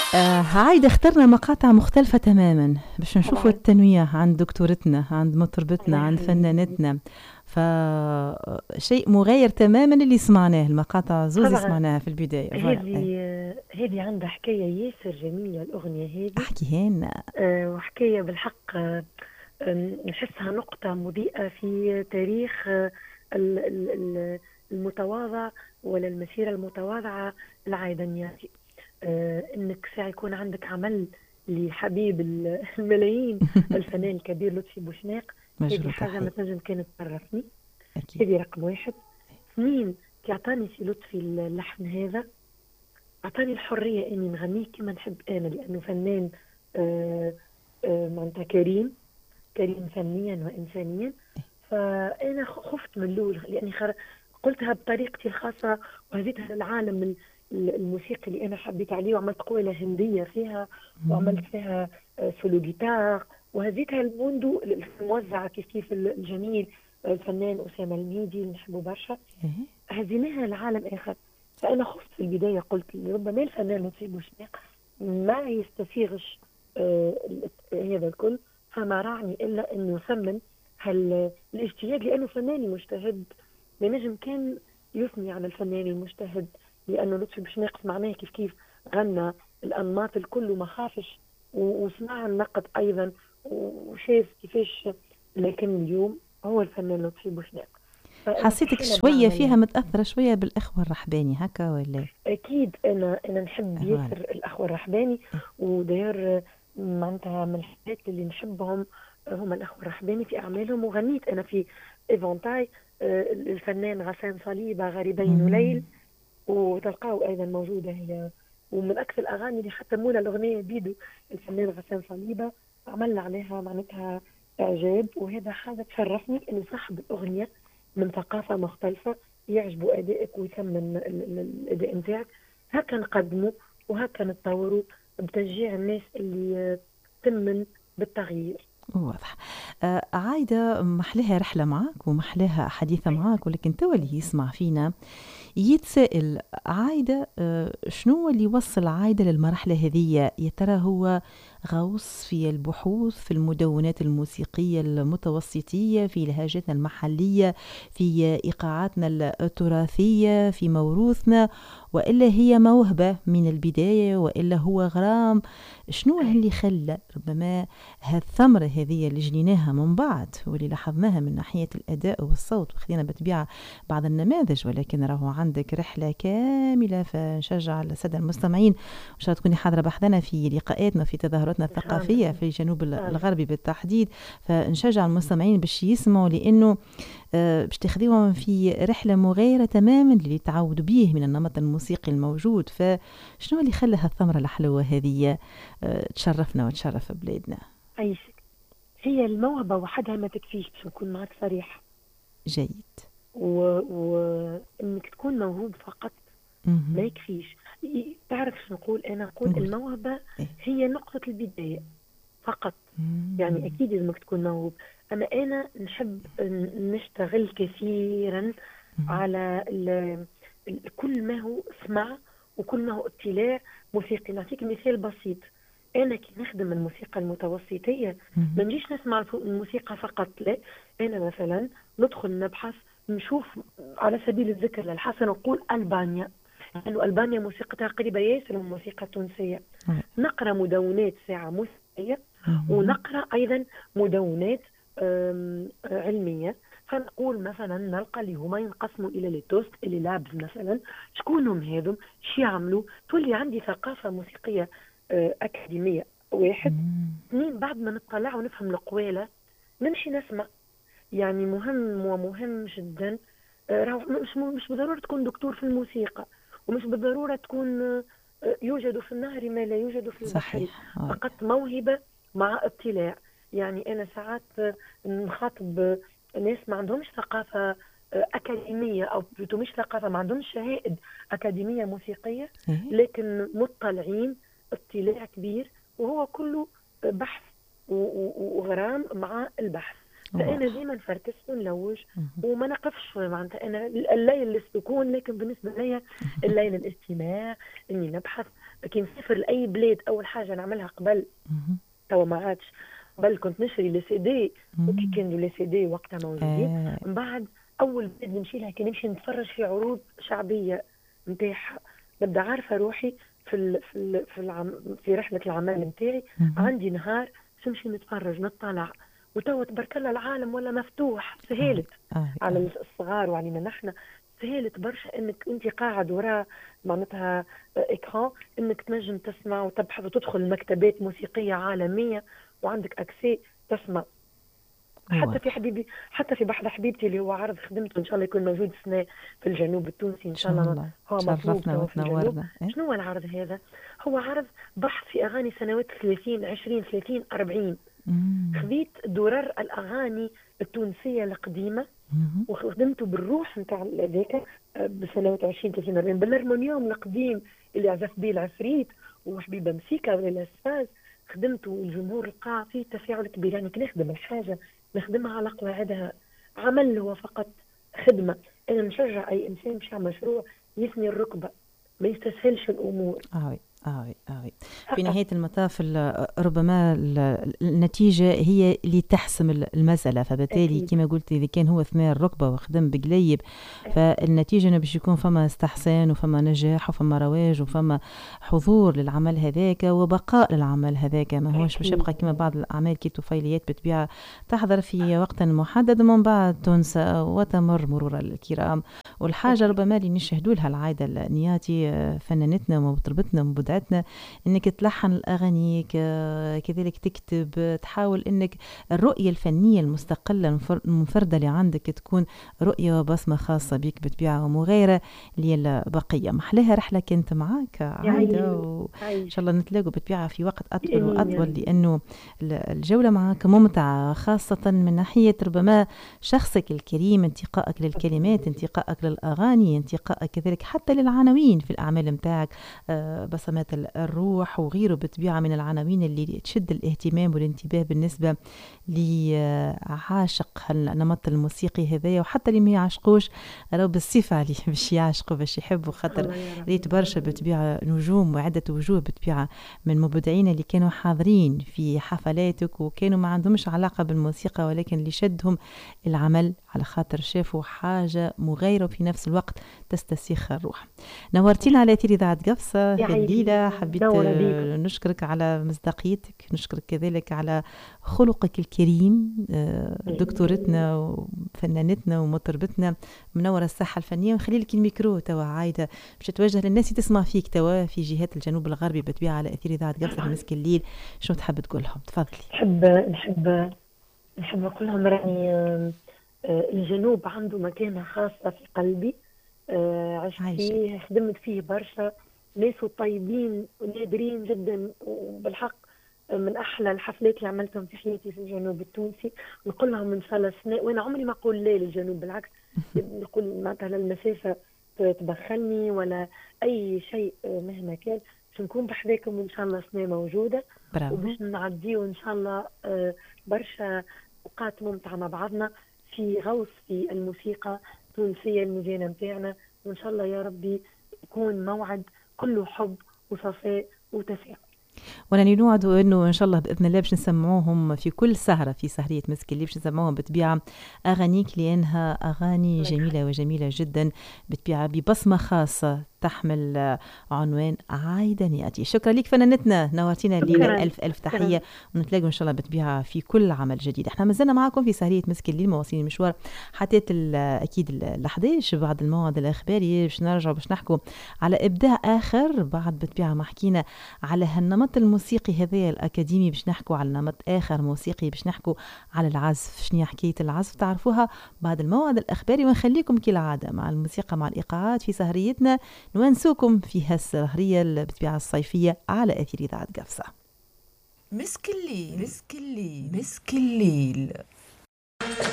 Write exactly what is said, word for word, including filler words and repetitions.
آه هايدا اخترنا مقاطع مختلفة تماما باش نشوفوا طبعا. التنويع عند دكتورتنا، عند الله مطربتنا، عند يخليك. فنانتنا. فشيء مغاير تماما اللي سمعناه، المقاطع زوزي طبعا. سمعناها في البداية. فوالا ايه، هذه هذه عندها حكاية ياسر جميلة الأغنية هذه. احكيها لنا. آه، وحكاية بالحق. آه، آم، نحسها نقطة مضيئة في تاريخ آه، ال- ال- ال- المتواضع، ولا المسيرة المتواضعة العايدنياتي. آه، إنك ساعة يكون عندك عمل لحبيب ال- الملايين، الفنان الكبير لطفي بوشناق. هذه مجرود حاجة ما تحية. تنجم كانت تشرفني. اكيد. هذه رقم واحد. اثنين، كي عطاني سي لطفي اللحن هذا، عطاني الحرية إني نغنيه كما نحب أنا، لأنه فنان آه، آه، معناتها كريم، كريم فنيا وإنسانيا. فأنا خ- خفت من الأول، لأني خر... قلتها بطريقتي الخاصة، وهزيتها للعالم ال- ال- الموسيقي اللي أنا حبيت عليه، وعملت قولة هندية فيها، مم. وعملت فيها آه، سولو جيتار، وهزيتها الموندو الموزعة كيف كيف الجميل آه، الفنان أسامة المهيدي اللي نحبه برشا. ايه. هزيناها لعالم آخر. فأنا خفت في البداية، قلت ربما الفنان لطفي بوشناق ما يستسيغش آه، هذا الكل، فما راعني إلا أنه يثمن هال الاجتهاد، لأنه فنان مجتهد. لنجم كان يثني على الفنان المجتهد، لأنه لطفي بوشناق معناه كيف كيف غنى الأنماط الكل وما خافش، و- وسمع النقد أيضا، وشاف كيفاش. لكن اليوم هو الفنان لطفي بوشناق، فأنا حسيتك فرحانة شوية فيها بالعمل. متأثرة شوية بالإخوة الرحباني هكا ولا؟ اكيد انا انا نحب فوالا. ياسر الاخوه الرحباني. إيه. وداير معناتها من الحاجات اللي نحبهم هم الاخوه الرحباني في اعمالهم. وغنيت انا في ايفونتاي آه، الفنان غسان صليبه غريبين مم. وليل، وتلقاه ايضا موجوده هي. ومن اكثر الاغاني اللي حتى مولا الاغنيه بيدو الفنان غسان صليبه عملنا عليها معناتها اعجاب. وهذا حاجه تشرفني انه صاحب الاغنيه من ثقافه مختلفه يعجبوا ادائك ويثمن ال- ال- الاداء نتاعك. هكا نقدموا وهكا نتطوروا بتشجيع الناس اللي آه، تمن بالتغيير. واضح. آه عايدة محلها رحلة معك ومحلها حديثة معك، ولكن توا اللي يسمع فينا يتسائل عايدة آه، شنو اللي وصل عايدة للمرحلة هذية؟ يا ترى هو غوص في البحوث في المدونات الموسيقية المتوسطية، في لهجتنا المحلية، في إيقاعاتنا التراثية، في موروثنا، وإلا هي موهبة من البداية، وإلا هو غرام؟ شنو اللي خلى ربما هالثمرة هذه اللي جنيناها من بعد واللي لاحظناها من ناحية الأداء والصوت، وخلينا بتبيع بعض النماذج، ولكن راهو عندك رحلة كاملة. فنشجع السادة المستمعين وإن شاء الله تكوني حاضرة بحثنا في لقاءاتنا في تظاهراتنا ان شاء الله. الثقافية في الجنوب ان شاء الله. الغربي بالتحديد. فنشجع المستمعين باش يسمعوا، لأنه آه، باش تاخذيهم في رحلة مغايرة تماما اللي تعودوا به من النمط الموسيقي الموجود. فشنو اللي خلى هالثمرة الحلوة هذه آه، تشرفنا وتشرف بلادنا؟ عيشك. هي الموهبه وحدها ما تكفيش، باش نكون معك صريحه. جيد. وانك تكون موهوب فقط ما مهم. يكفيش. ي- تعرف شو نقول؟ انا نقول نقول. الموهبه إيه. هي نقطه البدايه فقط. يعني مم. اكيد لازمك تكون موهوب. اما انا نحب ن- نشتغل كثيرا مهم. على ال- ال- كل ما هو سمع، وكل ما هو اطلاع موسيقي. نعطيك مثال بسيط. انا كي نخدم الموسيقى المتوسطيه ما مهم. نجيش نسمع الف- الموسيقى فقط، لا. انا مثلا ندخل نبحث، نشوف. على سبيل الذكر للحسن نقول البانيا، لانه البانيا موسيقتها قريبه ياسر من الموسيقى التونسيه. Ouais. نقرا مدونات ساعه موسيقيه، Mhm. ونقرا ايضا مدونات آم، علميه. فنقول مثلا نلقى اللي هما ينقسموا الى لي توست اللي لابز مثلا. شكونهم هذم؟ شي يعملوا؟ تولي عندي ثقافه موسيقيه آه، اكاديميه. واحد. Mhm. اثنين، بعد ما نطلع ونفهم القواله نمشي نسمع. يعني مهم ومهم جدا. آه، راهو مش مش بالضروره تكون دكتور في الموسيقى، ومش بالضروره تكون آه، يوجد في النهر ما لا يوجد في البحر. صحيح. Ouais. فقط موهبه مع اطلاع. يعني انا ساعات آه، نخاطب آه، ناس ما عندهمش ثقافه آه، اكاديميه، او بلوتو مش ثقافه، ما عندهمش شهائد اكاديميه موسيقيه، إيه. لكن مطلعين اطلاع كبير، وهو كله آه، بحث و- و- وغرام مع البحث. فانا واضح. ديما نفركس ونلوج، Mhm. وما نقفش معناتها. انا الليل للسكون، لكن بالنسبه لي الليل الاستماع، اني نبحث كي نسافر لاي بلاد اول حاجه نعملها قبل، مهم. توا ما عادش، قبل كنت نشري لي سي دي، وكي مم. كانوا لي سي دي وقتها موجودين، آه. من بعد اول بلاد نمشي لها كي نمشي نتفرج في عروض شعبيه نتاعها، نبدا عارفه روحي في ال في ال في, العم في رحله العمل نتاعي، مهم. عندي نهار باش نمشي نتفرج نطلع. وتوا تبارك الله العالم ولا مفتوح، آه. سهلت آه. على آه. الصغار وعلينا نحن، سهلت برشا انك انت قاعد وراء معناتها اكران، انك تنجم تسمع وتبحث وتدخل مكتبات موسيقيه عالميه وعندك اكسي تسمع. حتى واضح. في حبيبي، حتى في بحر حبيبتي اللي هو عرض خدمته ان شاء الله يكون موجود السنه في الجنوب التونسي ان إن شاء شاء الله، الله هو مطلوب تشرفنا توا في الجنوب. وتنورنا. إيه؟ شنو هو العرض هذا؟ هو عرض بحث في اغاني سنوات ثلاثين عشرين ثلاثين أربعين، مم. خذيت درر الاغاني التونسيه القديمه مهم. وخدمته بالروح نتاع هذاك بسنوات عشرين ثلاثين أربعين، بالهرمونيوم القديم اللي عزف به العفريت وحبيبه مسيكا ولا الاسفاز، خدمته الجمهور القاع فيه تفاعل كبير. يعني كي نخدم الحاجه نخدمها على قواعدها، عمل هو فقط خدمه. انا نشجع اي انسان باش يعمل مشروع يثني الركبه، ما يستسهلش الامور. آه آه آه في نهاية المطاف ال- ربما ال- النتيجة هي اللي تحسم ال- المسألة، فبالتالي اكيد كما قلت إذا كان هو ثناء الركبة وخدم بقليب فالنتيجة إنه باش يكون فما استحسان وفما نجاح وفما رواج وفما حضور للعمل هذاك وبقاء للعمل هذاك، ما هوش باش يبقى كما بعض الأعمال كي طفيليات بتبيع تحضر في وقت محدد ومن بعد تنسى وتمر مرور الكرام. والحاجة اكيد ربما اللي نشهدوا لها العادة النياتي آه، فنانتنا ومطربتنا ومبدعتنا انك تلحن اغانيك، آه، كذلك تكتب، تحاول انك الرؤيه الفنيه المستقله المفر- المنفرده اللي عندك تكون رؤيه وبصمه خاصه بك بتبيعها ومغايره للبقيه. محلاها رحله كنت معاك عايده، يعيش وان عايش. شاء الله نتلاقوا بتبيعها في وقت اطول امين يا واطول، رب. لانه ال- الجوله معك ممتعه خاصه من ناحيه ربما شخصك الكريم، انتقائك للكلمات، انتقائك للاغاني، انتقائك كذلك حتى للعناوين في الاعمال متاعك، آه، بصمات ال- الروح وغيره بطبيعة من العناوين اللي تشد الاهتمام والانتباه بالنسبة لعاشق النمط الموسيقي هذايا، وحتى اللي ما يعشقوش راهو بالصفة اللي باش يعشقوا باش يحبوا، خاطر الله يا رب. ريت برشا بطبيعة نجوم وعدة وجوه بطبيعة من مبدعين اللي كانوا حاضرين في حفلاتك وكانوا ما عندهمش علاقة بالموسيقى، ولكن اللي شدهم العمل على خاطر شافوا حاجة مغايرة وفي نفس الوقت تستسيخ الروح. نورتينا على أثير إذاعة قفصة يعيش. الليلة، حبيت نورة بيك. آه، نشكرك على مصداقيتك، نشكرك كذلك على خلقك الكريم، آه، دكتورتنا وفنانتنا ومطربتنا منورة الساحة الفنية. ونخلي لك الميكرو توا عايدة باش تتوجه للناس اللي تسمع فيك توا في جهات الجنوب الغربي بتبيع على أثير إذاعة قفصة في مسك الليل، شنو تحب تقول لهم؟ تفضلي. نحب نحب نحب نقول لهم راني آه، آه، الجنوب عنده مكانة خاصة في قلبي، آه، عشت عايشك. فيه، خدمت فيه برشا ناس طيبين ونادرين جدا، وبالحق من احلى الحفلات اللي عملتهم في حياتي في الجنوب التونسي. نقول لهم ان شاء الله السنة، وانا عمري ما اقول لا للجنوب، بالعكس نقول معناتها المسافة تدخلني ولا اي شيء، آه، مهما كان باش نكون بحذاكم وان شاء الله سنة موجودة، برافو. وباش نعديو ان شاء الله آه، برشا اوقات ممتعه مع بعضنا في غوص في الموسيقى التونسيه المزيانه نتاعنا، وان شاء الله يا ربي يكون موعد كله حب وصفاء وتفاؤل. وراني نوعد انه ان شاء الله باذن الله باش نسمعوهم في كل سهره في سهريه مسك الليل، باش نسمعوهم بطبيعه اغانيك لانها اغاني جميله وجميله جدا بطبيعه ببصمه خاصه تحمل عنوان عايدة نياتي. شكرا لك فنانتنا، نورتينا الليله، الف الف تحيه، ونتلاقوا ان شاء الله بطبيعه في كل عمل جديد. احنا مازلنا معاكم في سهريه مسك الليل، مواصلين المشوار حتى اكيد ال حداش بعد الموعد الاخباري باش نرجعوا باش نحكوا على ابداع اخر، بعد بطبيعه ما حكينا على هالنمط الموسيقي هذا الاكاديمي باش نحكوا على نمط اخر موسيقي، باش نحكوا على العزف، شنو حكايه العزف تعرفوها بعد الموعد الاخباري. ونخليكم كالعاده مع الموسيقى مع الايقاعات في سهريتنا، نونسوكم في هالسهريه بالطبيعه الصيفيه على اثير اذاعه قفصه. مسك الليل مسك الليل مسك الليل.